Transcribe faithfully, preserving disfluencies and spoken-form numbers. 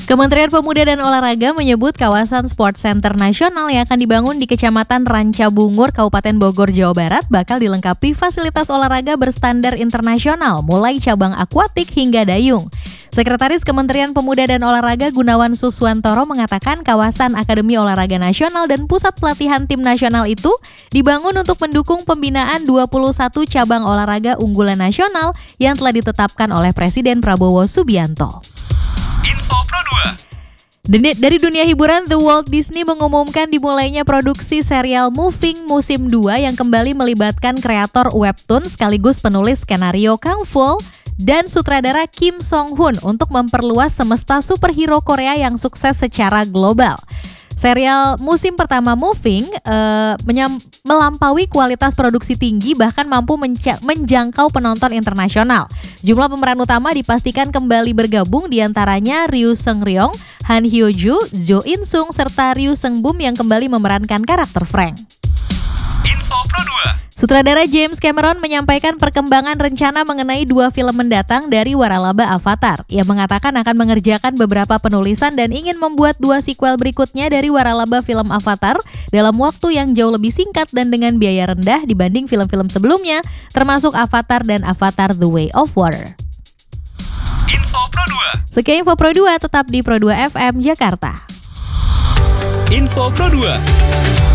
Kementerian Pemuda dan Olahraga menyebut kawasan Sport Center Nasional yang akan dibangun di Kecamatan Ranca Bungur, Kabupaten Bogor, Jawa Barat bakal dilengkapi fasilitas olahraga berstandar internasional, mulai cabang akuatik hingga dayung. Sekretaris Kementerian Pemuda dan Olahraga Gunawan Suswantoro mengatakan kawasan Akademi Olahraga Nasional dan Pusat Pelatihan Tim Nasional itu dibangun untuk mendukung pembinaan dua puluh satu cabang olahraga unggulan nasional yang telah ditetapkan oleh Presiden Prabowo Subianto. Info Pro dua. Dari dunia hiburan, The Walt Disney mengumumkan dimulainya produksi serial Moving musim dua yang kembali melibatkan kreator webtoon sekaligus penulis skenario Kang Full dan sutradara Kim Song Hoon untuk memperluas semesta superhero Korea yang sukses secara global. Serial musim pertama Moving uh, menyam, melampaui kualitas produksi tinggi bahkan mampu menca- menjangkau penonton internasional. Jumlah pemeran utama dipastikan kembali bergabung diantaranya Ryu Seung-ryong, Han Hyo-joo, Jo In-sung, serta Ryu Seung-bum yang kembali memerankan karakter Frank. Info Pro dua. Sutradara James Cameron menyampaikan perkembangan rencana mengenai dua film mendatang dari waralaba Avatar. Ia mengatakan akan mengerjakan beberapa penulisan dan ingin membuat dua sequel berikutnya dari waralaba film Avatar dalam waktu yang jauh lebih singkat dan dengan biaya rendah dibanding film-film sebelumnya, termasuk Avatar dan Avatar The Way of Water. Info Pro dua. Sekian Info Pro dua, tetap di Pro dua F M Jakarta. Info Pro dua.